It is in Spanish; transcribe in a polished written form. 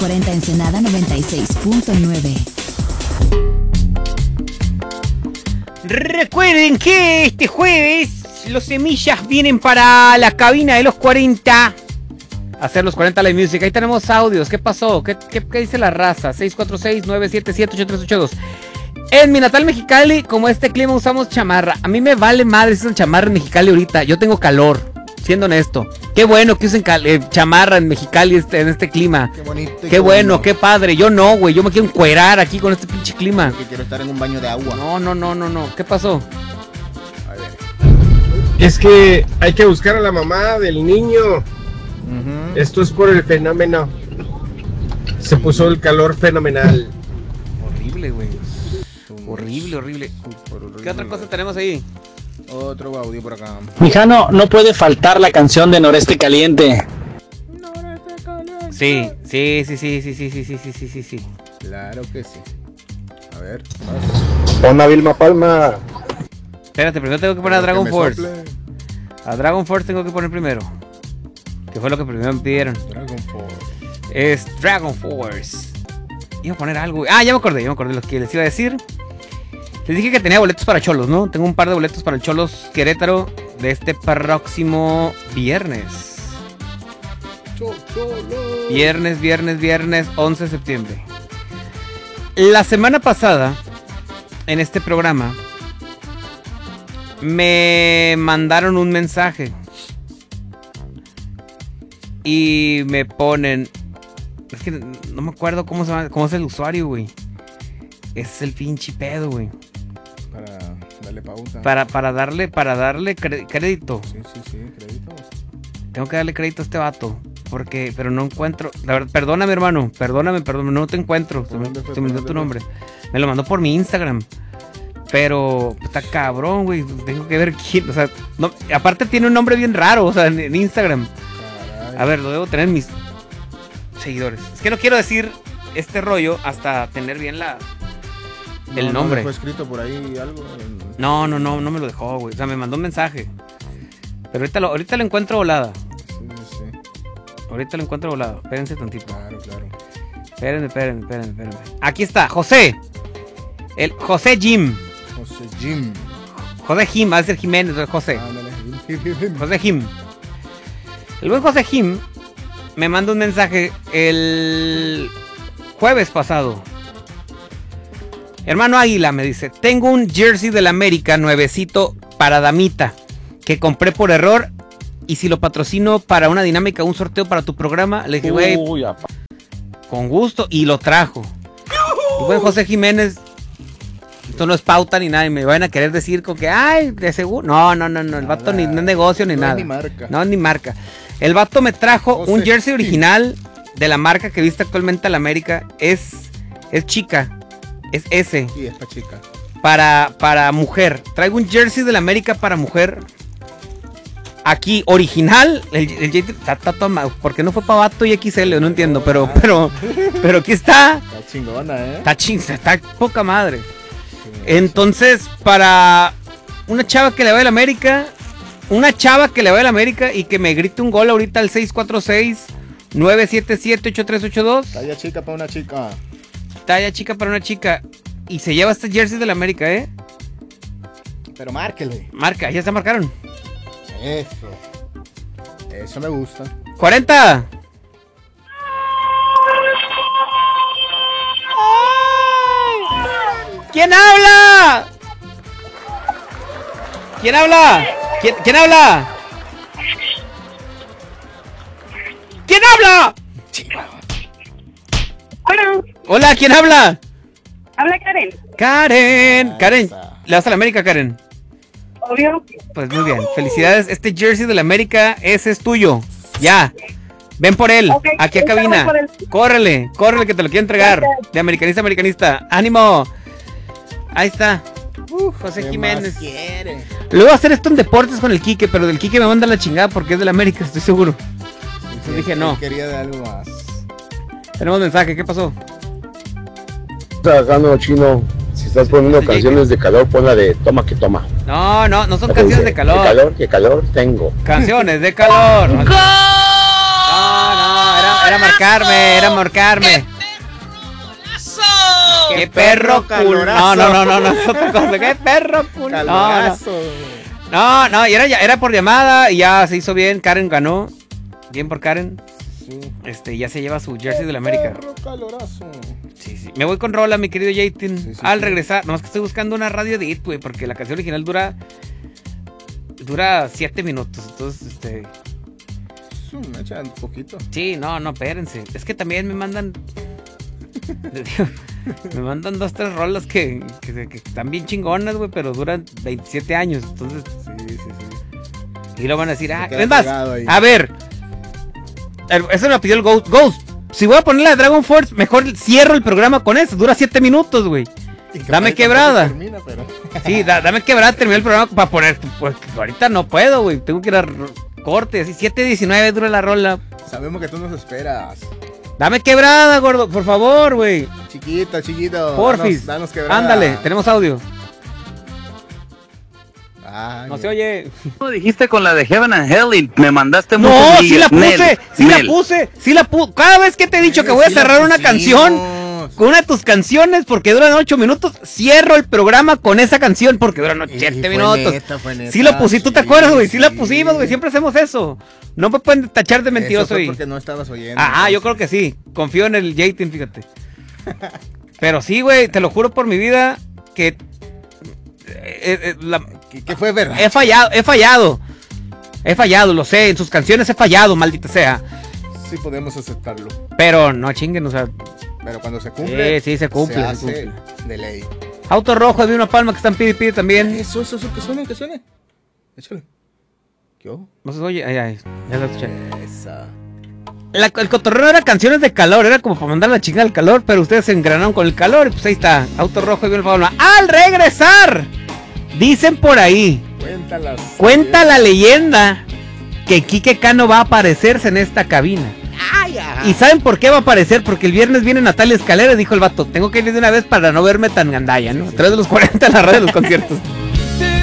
40 Ensenada 96.9. Recuerden que este jueves los semillas vienen para la cabina de los 40. Hacer los 40 Live Music. Ahí tenemos audios. ¿Qué pasó? ¿Qué dice la raza? 646-977-8382. En mi natal Mexicali, como este clima usamos chamarra. A mí me vale madre si usan chamarra en Mexicali ahorita. Yo tengo calor, siendo honesto. Qué bueno que usen chamarra en Mexicali en este clima. Qué bonito. Qué bueno, qué padre. Yo no, güey. Yo me quiero encuerar aquí con este pinche clima. Porque quiero estar en un baño de agua. No. ¿Qué pasó? A ver. Es que hay que buscar a la mamá del niño. Esto es por el fenómeno. Se puso el calor fenomenal. Horrible, güey. Horrible. ¿Qué otra cosa tenemos ahí? Otro audio por acá. Mijano, no puede faltar la canción de Noreste Caliente. Sí. Claro que sí. A ver. Pon a Vilma Palma. Espérate, primero tengo que poner a Dragon Force. A Dragon Force tengo que poner primero. Que fue lo que primero me pidieron. Dragon Force. Es Dragon Force. Iba a poner algo. Ah, ya me acordé lo que les iba a decir. Les dije que tenía boletos para Cholos, ¿no? Tengo un par de boletos para el Cholos Querétaro de este próximo viernes. Viernes 11 de septiembre. La semana pasada, en este programa, me mandaron un mensaje. Y me ponen... Es que no me acuerdo cómo se llama, cómo es el usuario, güey. Es el pinche pedo, güey. Para darle pauta. Para darle crédito. Sí, crédito. Tengo que darle crédito a este vato. Pero no encuentro. La verdad, perdóname, hermano. Perdóname, no te encuentro. Se me olvidó tu nombre. Me lo mandó por mi Instagram. Pero está cabrón, güey. Tengo que ver quién. O sea, no, aparte tiene un nombre bien raro, o sea, en Instagram. Caray. A ver, lo debo tener en mis seguidores. Es que no quiero decir este rollo hasta tener bien el nombre. ¿No fue escrito por ahí algo? No me lo dejó, güey. O sea, me mandó un mensaje. Pero ahorita lo encuentro volada. Sí. Ahorita lo encuentro volado. Espérense tantito. Claro. Espérenme. Aquí está, José. El José Jim. José Jim, va a ser Jiménez, José. José Jim. El buen José Jim me manda un mensaje el jueves pasado. Hermano Águila, me dice, tengo un jersey del América nuevecito para damita que compré por error y si lo patrocino para una dinámica, un sorteo para tu programa, le dije, güey, con gusto, y lo trajo. El buen José Jiménez, esto no es pauta ni nada, y me van a querer decir con que, ay, de seguro. No, el vato ni no es negocio ni nada. No, ni marca. El vato me trajo un jersey original de la marca que viste actualmente a la América. Es chica. Es S. Sí, es para chica. Para mujer. Traigo un jersey de la América para mujer. Aquí, original. El jersey está tomado. ¿Por qué no fue para vato y XL? No entiendo. Pero aquí está. Está chingona, Está poca madre. Entonces, para una chava que le va a la América. Y que me grite un gol ahorita al 646-977-8382. Talla chica para una chica. Talla chica para una chica. Y se lleva este jersey de la América, ¿eh? Pero márquele. Marca, ya se marcaron. Eso me gusta. 40. ¿Quién habla? ¿Quién habla? ¿Quién habla? ¿Quién habla? Hola, ¿quién habla? Habla Karen. Karen, ¿le vas a la América, Karen? Obvio. Pues muy bien, felicidades. Este jersey de la América, ese es tuyo. Ya, ven por él, Okay, aquí a cabina. Córrele que te lo quiero entregar. De americanista. ¡Ánimo! Ahí está. José Jiménez. Luego voy a hacer esto en deportes con el Quique, pero del Quique me manda la chingada porque es de la América, estoy seguro. Entonces dije no. Quería de algo más. Tenemos mensaje, ¿qué pasó? Sacando chino. Si estás poniendo canciones de calor, pon la de Toma que toma. No son canciones de calor. ¿Qué calor tengo? Canciones de calor. No, Era marcarme. ¡Qué perro culazo! No, es otra cosa. ¡Qué perro culazo! No, y era por llamada y ya se hizo bien. Karen ganó. Bien por Karen. Sí. Ya se lleva su jersey de la América. Perro calorazo. Sí. Me voy con rola, mi querido Jaytin. Sí, Al regresar, nomás que estoy buscando una radio de IT, güey, porque la canción original dura 7 minutos. Entonces, Me echan un poquito. Sí, no, espérense. Es que también me mandan. Me mandan 2-3 rolas que están bien chingonas, güey, pero duran 27 años. Entonces. Sí. Y lo van a decir, es más, a ver. Eso me pidió el Ghost. Si voy a poner la de Dragon Force, mejor cierro el programa con eso. Dura 7 minutos, güey. Dame quebrada. Termina, pero... Sí, dame quebrada, terminé el programa para poner. Pues ahorita no puedo, güey. Tengo que ir a corte. Así 7:19 dura la rola. Sabemos que tú nos esperas. Dame quebrada, gordo, por favor, güey. Chiquito. Porfis. Danos quebrada. Ándale, tenemos audio. Ay, No se oye. ¿Cómo dijiste con la de Heaven and Hell y me mandaste mucho? No, sí la puse. Cada vez que te he dicho que voy a cerrar una canción con una de tus canciones porque duran 8 minutos, cierro el programa con esa canción porque duran 7 minutos. Neta, sí la pusiste, ¿tú te acuerdas, güey? Sí la pusimos, güey, siempre hacemos eso. No me pueden tachar de mentiroso. Eso fue porque no estabas oyendo. Yo creo que sí. Confío en el Jaytin, fíjate. Pero sí, güey, te lo juro por mi vida que... ¿Qué fue verdad? He fallado, lo sé. En sus canciones he fallado, maldita sea. Sí podemos aceptarlo. Pero no chinguen, o sea... Pero cuando se cumple... Sí, se cumple. Se hace de ley. Auto Rojo de Una Palma que están pide también. Eso, que suene. Échale. ¿Qué ojo? No se oye, ya lo escuché. Esa. El cotorreo era canciones de calor, era como para mandar la chingada al calor, pero ustedes se engranaron con el calor y pues ahí está, Auto Rojo de Una Palma. ¡Al regresar! Dicen por ahí, cuenta la leyenda que Quique Cano va a aparecerse en esta cabina. ¿Y saben por qué va a aparecer? Porque el viernes viene Natalia Escalera, dijo el vato, tengo que ir de una vez para no verme tan gandalla, ¿no? A través de los 40 en la radio de los conciertos.